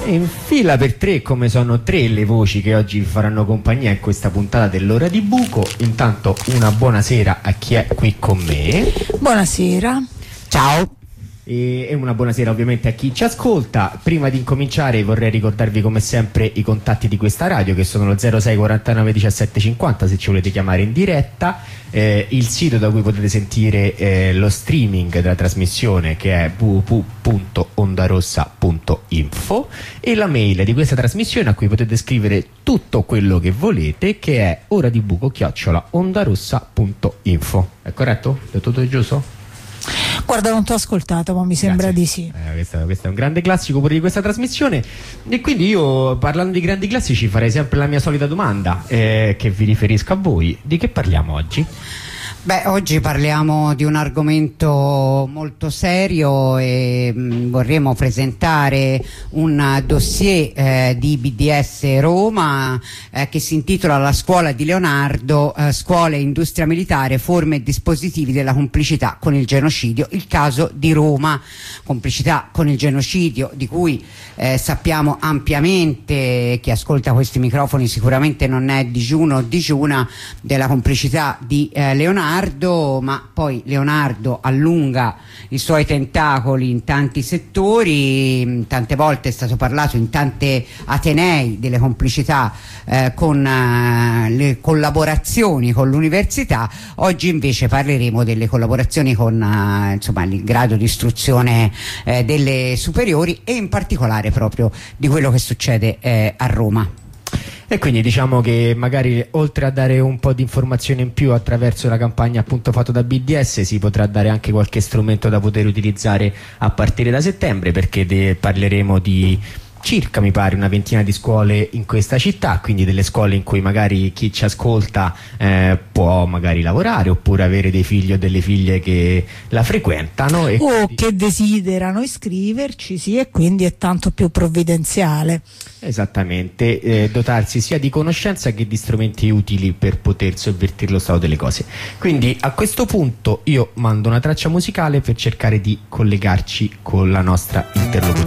E in fila per tre, come sono tre le voci che oggi vi faranno compagnia in questa puntata dell'Ora di Buco. Intanto una buonasera a chi è qui con me. Buonasera. Ciao. E una buonasera ovviamente a chi ci ascolta. Prima di incominciare vorrei ricordarvi come sempre i contatti di questa radio, che sono lo 06 49 17 50 se ci volete chiamare in diretta, il sito da cui potete sentire lo streaming della trasmissione, che è www.ondarossa.info, e la mail di questa trasmissione a cui potete scrivere tutto quello che volete, che è oradibuco@ondarossa.info. È corretto? È tutto giusto? Guarda, non ti ho ascoltato, ma mi sembra di sì. Questo è un grande classico pure di questa trasmissione. E quindi io, parlando di grandi classici, farei sempre la mia solita domanda, che vi riferisco a voi. Di che parliamo oggi? Beh, oggi parliamo di un argomento molto serio e vorremmo presentare un dossier di BDS Roma che si intitola La scuola di Leonardo, scuola e industria militare, forme e dispositivi della complicità con il genocidio, il caso di Roma. Complicità con il genocidio di cui sappiamo ampiamente, chi ascolta questi microfoni sicuramente non è digiuno o digiuna della complicità di Leonardo, ma poi Leonardo allunga i suoi tentacoli in tanti settori, tante volte è stato parlato in tante atenei delle complicità con le collaborazioni con l'università. Oggi invece parleremo delle collaborazioni con insomma, il grado di istruzione delle superiori e in particolare proprio di quello che succede a Roma. E quindi diciamo che magari oltre a dare un po' di informazione in più attraverso la campagna appunto fatta da BDS, si potrà dare anche qualche strumento da poter utilizzare a partire da settembre, perché parleremo di circa, mi pare, una ventina di scuole in questa città, quindi delle scuole in cui magari chi ci ascolta può magari lavorare oppure avere dei figli o delle figlie che la frequentano e che desiderano iscriverci, sì, e quindi è tanto più provvidenziale. Esattamente, dotarsi sia di conoscenza che di strumenti utili per poter sovvertire lo stato delle cose. Quindi a questo punto io mando una traccia musicale per cercare di collegarci con la nostra interlocutrice.